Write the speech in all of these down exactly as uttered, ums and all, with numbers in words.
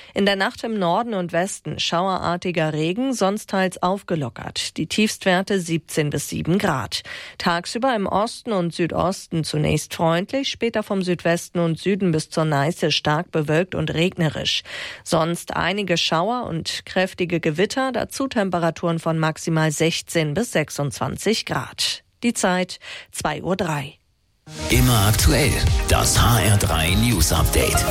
In der Nacht im Norden und Westen schauerartiger Regen, sonst teils aufgelockert. Die Tiefstwerte siebzehn bis sieben Grad. Tagsüber im Osten und Südosten zunächst freundlich, später vom Südwesten und Süden bis zur Neiße stark bewölkt und regnerisch. Sonst einige Schauer und kräftige Gewitter, dazu Temperaturen von maximal sechzehn bis sechsundzwanzig Grad. Die Zeit zwei Uhr drei. Immer aktuell, das H R drei News Update.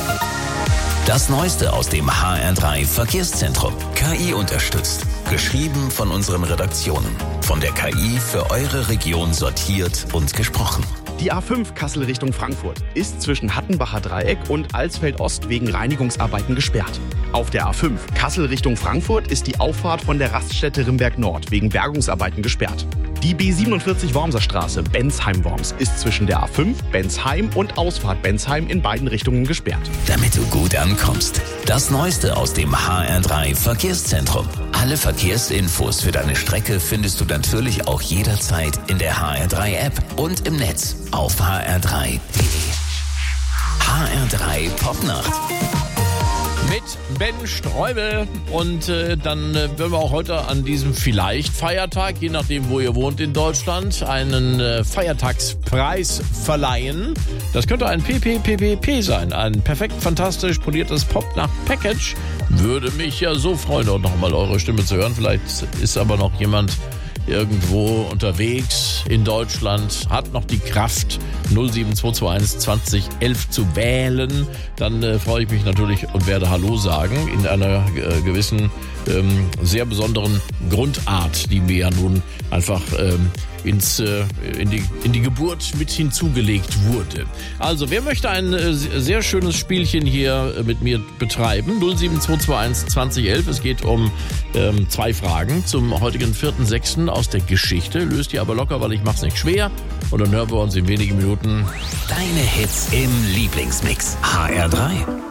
Das Neueste aus dem H R drei Verkehrszentrum. K I unterstützt. Geschrieben von unseren Redaktionen. Von der K I für eure Region sortiert und gesprochen. Die A fünf Kassel Richtung Frankfurt ist zwischen Hattenbacher Dreieck und Alsfeld Ost wegen Reinigungsarbeiten gesperrt. Auf der A fünf Kassel Richtung Frankfurt ist die Auffahrt von der Raststätte Rimberg Nord wegen Bergungsarbeiten gesperrt. Die B siebenundvierzig Wormser Straße Bensheim-Worms ist zwischen der A fünf Bensheim und Ausfahrt Bensheim in beiden Richtungen gesperrt. Damit du gut ankommst. Das Neueste aus dem H R drei Verkehrszentrum. Alle Verkehrsinfos für deine Strecke findest du natürlich auch jederzeit in der H R drei App und im Netz auf h r drei punkt d e. H R drei Popnacht. Mit Ben Streubel und äh, dann äh, werden wir auch heute an diesem vielleicht Feiertag, je nachdem wo ihr wohnt in Deutschland, einen äh, Feiertagspreis verleihen. Das könnte ein P P P P P sein, ein perfekt fantastisch poliertes Popnacht-Package. Würde mich ja so freuen, auch nochmal eure Stimme zu hören. Vielleicht ist aber noch jemand irgendwo unterwegs in Deutschland, hat noch die Kraft, null sieben zwei zwei eins zwanzig elf zu wählen, dann äh, freue ich mich natürlich und werde Hallo sagen in einer äh, gewissen, ähm, sehr besonderen Grundart, die mir ja nun einfach ähm, ins, äh, in, die, in die Geburt mit hinzugelegt wurde. Also, wer möchte ein äh, sehr schönes Spielchen hier äh, mit mir betreiben? null sieben zwei zwei eins zwanzig elf. Es geht um ähm, zwei Fragen zum heutigen vierten sechsten aus der Geschichte. Löst ihr aber locker, weil ich mach's nicht schwer. Und dann hören wir uns in wenigen Minuten. Deine Hits im Lieblingsmix. H R drei.